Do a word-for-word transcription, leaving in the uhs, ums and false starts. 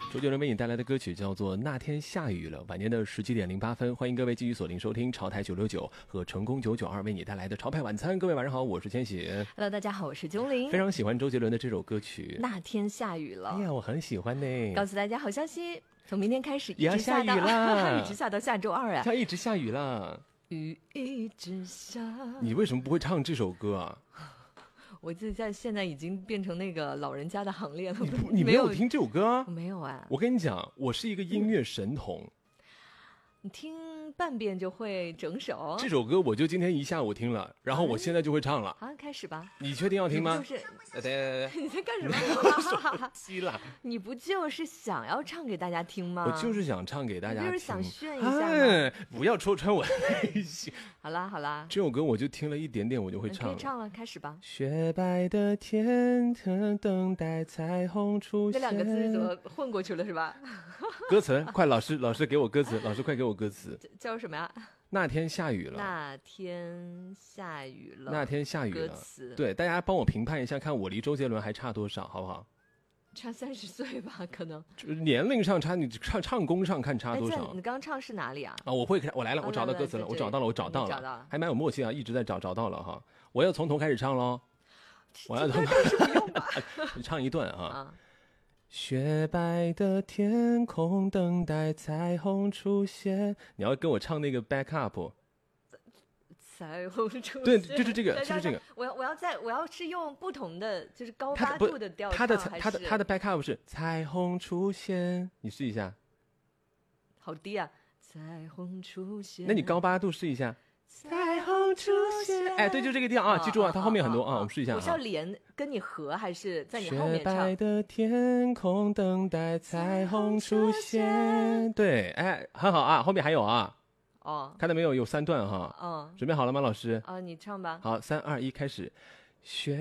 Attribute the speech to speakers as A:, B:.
A: 周杰伦为你带来的歌曲叫做《那天下雨了》，晚间的十七点零八分，欢迎各位继续锁定收听潮台九六九和成功九九二为你带来的潮派晚餐。各位晚上好，我是千玺。
B: Hello， 大家好，我是钟玲。
A: 非常喜欢周杰伦的这首歌曲《
B: 那天下雨了》。
A: 哎呀，我很喜欢呢。
B: 告诉大家好消息，从明天开始
A: 也要下雨啦，
B: 一直下到下周二啊！
A: 它一直下雨啦，
B: 雨一直下。
A: 你为什么不会唱这首歌啊？
B: 我自己在现在已经变成那个老人家的行列了。
A: 你不，你没有听这首歌啊？
B: 没有啊。
A: 我跟你讲，我是一个音乐神童。
B: 你听半遍就会整首
A: 这首歌，我就今天一下午听了，然后我现在就会唱了。
B: 好，开始吧。
A: 你确定要听吗？
B: 就是，
A: 对对对，
B: 你在干什么？
A: 吸了。
B: 你不就是想要唱给大家听吗？
A: 我就是想唱给大家听，
B: 就是想炫一下吗？
A: 哎，不要戳穿我的内心。
B: 好啦好啦，
A: 这首歌我就听了一点点，我就会唱了。
B: 可以唱了，开始吧。
A: 雪白的天，等待彩虹出现。
B: 这两个字怎么混过去了是吧？
A: 歌词，快，老师，老师给我歌词，老师快给我歌词。
B: 叫什么呀？
A: 那天下雨了。
B: 那天下雨了。
A: 那天下雨了。
B: 歌词，
A: 对，大家帮我评判一下，看我离周杰伦还差多少，好不好？
B: 差三十岁吧，可能。
A: 年龄上差，你唱唱功上看差多少？
B: 你刚刚唱是哪里啊？
A: 啊，我会，我来了，我找到歌词了，我找到了，我找到了，找到了，还蛮有默契啊，一直在找，找到了哈。我要从头开始唱喽。我要从头开始不用吧？你唱一段啊。啊，雪白的天空，等待彩虹出现。你要跟我唱那个 back up。
B: 彩虹出现。
A: 对，就是这个，就是这个。
B: 我要，我要在，我要是用不同的，就是高八度的调唱。
A: 他的，他的，他的 back up 是彩虹出现，你试一下。
B: 好低啊！彩虹出现。
A: 那你高八度试一下。彩虹出现。哎，对，就这个调啊，记住啊，它后面很多啊，我们试一下。
B: 我是要连跟你合，还是在你后面唱？
A: 雪白的天空，等待彩虹出现。对，哎，很好啊，后面还有啊。
B: 哦，
A: 看到没有？有三段哈。
B: 嗯，
A: 准备好了吗，老师？
B: 啊，你唱吧。
A: 好，三二一，开始。雪